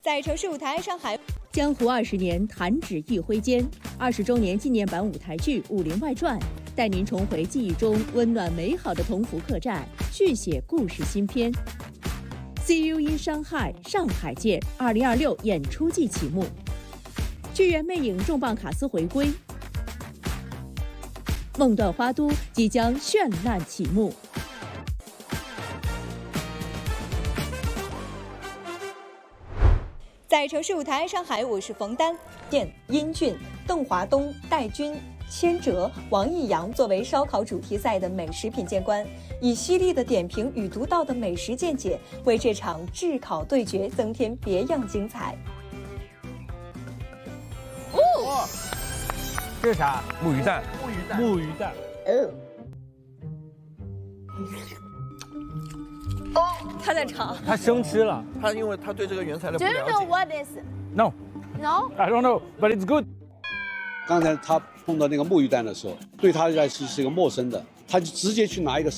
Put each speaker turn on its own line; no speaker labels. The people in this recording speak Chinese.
在城市舞台上海，
江湖20年，弹指一挥间。20周年纪念版舞台剧《武林外传》，带您重回记忆中温暖美好的同福客栈，续写故事新篇。See you in Shanghai， 上海见！2026演出季启幕，剧院魅影重磅卡司回归，梦断花都即将绚烂启幕。
在城市舞台上海，我是冯丹，殷俊、邓华东、戴军、千哲、王艺阳作为烧烤主题赛的美食品鉴官，以犀利的点评与独到的美食见解，为这场炙烤对决增添别样精彩。
哦，这是啥？
木鱼蛋。
木鱼蛋。
他在尝，
他生吃了。
他因为他对这个原材料不
Do
了
you
解。
know what is?
No,
No?
I don't know, but it's good.
刚才他碰到那个木鱼蛋的时候，对他来说是一个陌生的，他就直接去拿一个